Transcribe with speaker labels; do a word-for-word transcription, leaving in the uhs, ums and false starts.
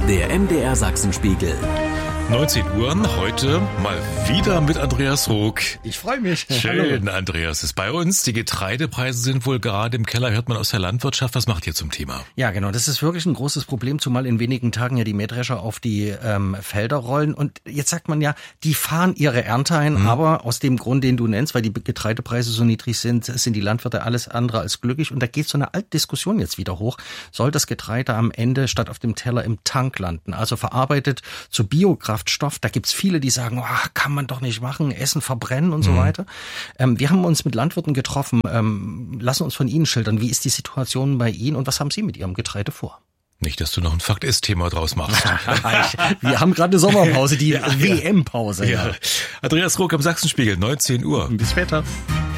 Speaker 1: Der M D R Sachsenspiegel.
Speaker 2: neunzehn Uhr, heute mal wieder mit Andreas Rog.
Speaker 3: Ich freue mich.
Speaker 2: Schön, Hallo. Andreas ist bei uns. Die Getreidepreise sind wohl gerade im Keller, hört man aus der Landwirtschaft. Was macht ihr zum Thema?
Speaker 3: Ja, genau, das ist wirklich ein großes Problem, zumal in wenigen Tagen ja die Mähdrescher auf die ähm, Felder rollen. Und jetzt sagt man ja, die fahren ihre Ernte ein, mhm. aber aus dem Grund, den du nennst, weil die Getreidepreise so niedrig sind, sind die Landwirte alles andere als glücklich. Und da geht so eine alte Diskussion jetzt wieder hoch. Soll das Getreide am Ende statt auf dem Teller im Tank landen? Also verarbeitet zu Biokraftstoff. Da gibt's viele, die sagen, oh, kann man doch nicht machen, Essen verbrennen und mhm. so weiter. Ähm, wir haben uns mit Landwirten getroffen. Ähm, lassen uns von Ihnen schildern, wie ist die Situation bei Ihnen und was haben Sie mit Ihrem Getreide vor?
Speaker 2: Nicht, dass du noch ein Fakt-Ist-Thema draus machst.
Speaker 3: Wir haben gerade eine Sommerpause, die
Speaker 2: ja,
Speaker 3: W M-Pause.
Speaker 2: Ja. Ja. Andreas Rog am Sachsenspiegel, neunzehn Uhr.
Speaker 3: Bis später.